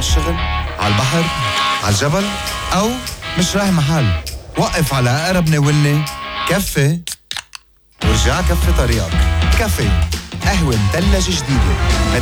الشغل، على البحر، على الجبل، أو مش رايح محل. وقف على أقرب ناولني كفي ورجع كفي طريقك. كافي قهوة مثلجة جديدة